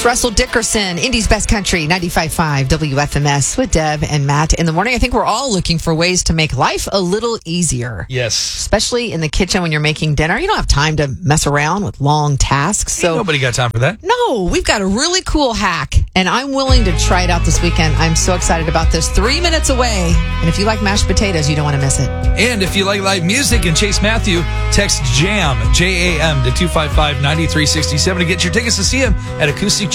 It's Russell Dickerson, Indy's Best Country, 95.5 WFMS with Deb and Matt in the morning. I think we're all looking for ways to make life a little easier. Yes. Especially in the kitchen when you're making dinner. You don't have time to mess around with long tasks. So Ain't nobody got time for that. No, we've got a really cool hack, and I'm willing to try it out this weekend. I'm so excited about this. 3 minutes away. And if you like mashed potatoes, you don't want to miss it. And if you like live music and Chase Matthew, text JAM, J-A-M, to 255-9367 to get your tickets to see him at Acoustic